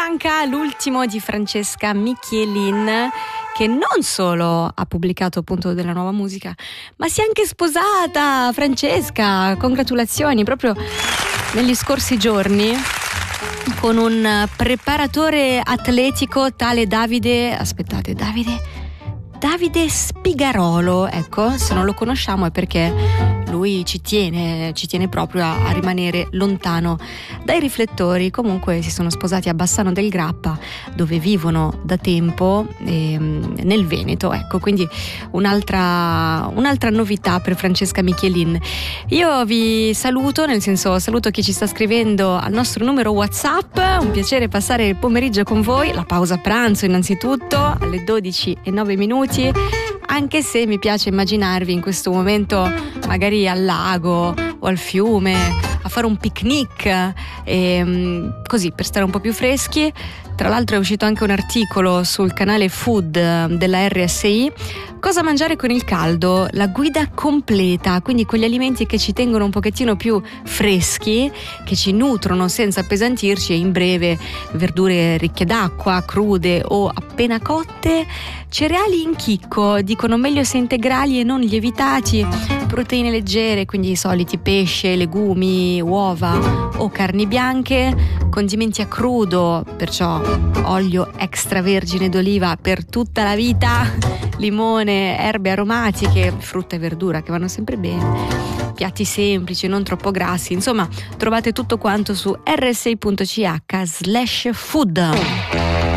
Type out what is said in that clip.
Manca, l'ultimo di Francesca Michelin, che non solo ha pubblicato appunto della nuova musica, ma si è anche sposata. Francesca, congratulazioni, proprio negli scorsi giorni, con un preparatore atletico tale Davide Spigarolo. Ecco, se non lo conosciamo è perché lui ci tiene proprio a rimanere lontano dai riflettori. Comunque si sono sposati a Bassano del Grappa, dove vivono da tempo, nel Veneto, ecco, quindi un'altra novità per Francesca Michelin. Io vi saluto, nel senso, saluto chi ci sta scrivendo al nostro numero WhatsApp. Un piacere passare il pomeriggio con voi, la pausa pranzo innanzitutto alle 12:09, anche se mi piace immaginarvi in questo momento magari al lago o al fiume a fare un picnic, così per stare un po' più freschi. Tra l'altro è uscito anche un articolo sul canale Food della RSI, cosa mangiare con il caldo, la guida completa, quindi con gli alimenti che ci tengono un pochettino più freschi, che ci nutrono senza appesantirci, e in breve verdure ricche d'acqua, crude o appena cotte, cereali in chicco, dicono meglio se integrali e non lievitati, proteine leggere, quindi i soliti pesce, legumi, uova o carni bianche, condimenti a crudo, perciò olio extravergine d'oliva per tutta la vita, limone, erbe aromatiche, frutta e verdura che vanno sempre bene, piatti semplici, non troppo grassi. Insomma, trovate tutto quanto su rsi.ch/food.